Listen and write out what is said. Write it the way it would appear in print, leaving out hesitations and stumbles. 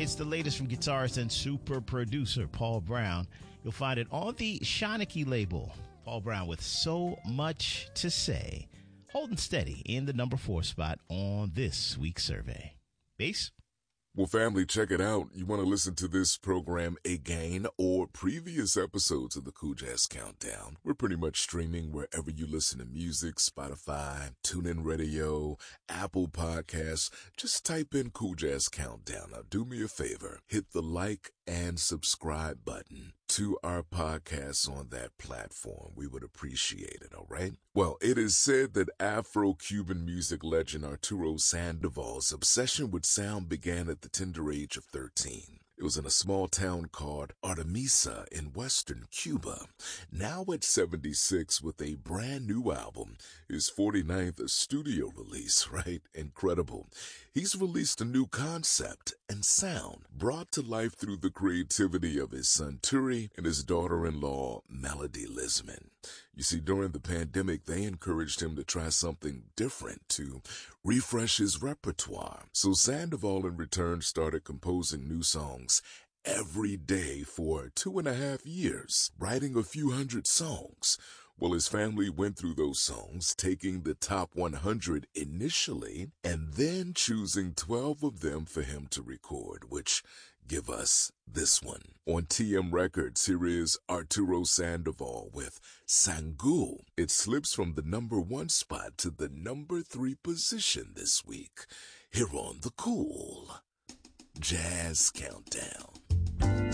It's the latest from guitarist and super producer Paul Brown. You'll find it on the Shawnee label. Paul Brown with So Much to Say, holding steady in the number 4 spot on this week's survey. Bass? Well, family, check it out. You want to listen to this program again or previous episodes of the Cool Jazz Countdown? We're pretty much streaming wherever you listen to music, Spotify, TuneIn Radio, Apple Podcasts. Just type in Cool Jazz Countdown. Now, do me a favor. Hit the like and subscribe button to our podcasts on that platform. We would appreciate it, all right? Well, it is said that Afro-Cuban music legend Arturo Sandoval's obsession with sound began at the tender age of 13. It was in a small town called Artemisa in western Cuba. Now at 76 with a brand new album, his 49th studio release, right? Incredible. He's released a new concept and sound brought to life through the creativity of his son Turi and his daughter-in-law Melody Lisman. You see, during the pandemic, they encouraged him to try something different to refresh his repertoire. So Sandoval in return started composing new songs every day for 2.5 years, writing a few hundred songs. Well, his family went through those songs, taking the top 100 initially, and then choosing 12 of them for him to record, which give us this one. On TM Records, here is Arturo Sandoval with Sangul. It slips from the number 1 spot to the number 3 position this week, here on the Cool Jazz Countdown.